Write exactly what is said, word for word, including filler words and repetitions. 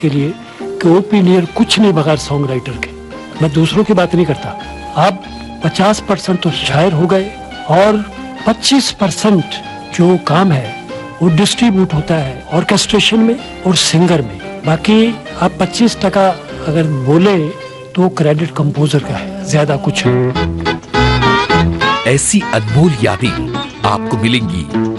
के लिए कि ओपी नियर कुछ नहीं बगैर सॉन्ग राइटर के। मैं दूसरों की बात नहीं करता। अब पचास परसेंट तो शायर हो गए और पच्चीस परसेंट जो काम है वो डिस्ट्रीब्यूट होता है ऑर्केस्ट्रेशन में और सिंगर में। बाकी आप पच्चीस टका अगर बोले तो क्रेडिट कंपोजर का है, ज्यादा कुछ है। ऐसी अनमोल यादें आपको मिलेंगी